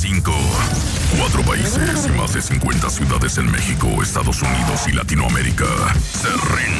5. 4 países y más de 50 ciudades en México, Estados Unidos y Latinoamérica se rinden.